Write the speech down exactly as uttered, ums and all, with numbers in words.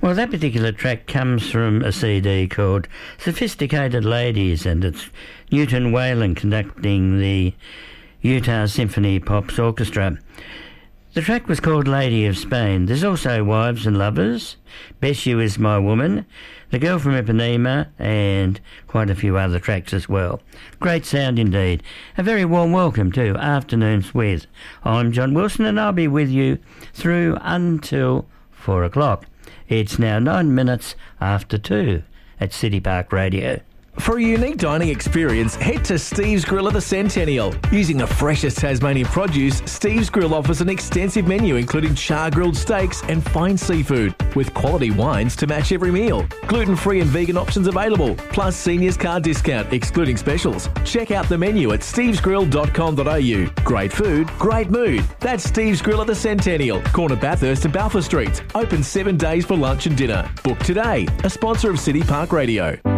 Well, that particular track comes from a C D called Sophisticated Ladies, and it's Newton Whalen conducting the Utah Symphony Pops Orchestra. The track was called Lady of Spain. There's also Wives and Lovers, Bess You Is My Woman, The Girl from Ipanema, and quite a few other tracks as well. Great sound indeed. A very warm welcome to Afternoons With. I'm John Wilson, and I'll be with you through until four o'clock. It's now nine minutes after two at City Park Radio. For a unique dining experience, head to Steve's Grill at the Centennial. Using the freshest Tasmanian produce, Steve's Grill offers an extensive menu including char-grilled steaks and fine seafood, with quality wines to match every meal. Gluten-free and vegan options available, plus seniors card discount, excluding specials. Check out the menu at steves grill dot com dot a u. Great food, great mood. That's Steve's Grill at the Centennial, corner Bathurst and Balfour Streets. Open seven days for lunch and dinner. Book today. A sponsor of City Park Radio.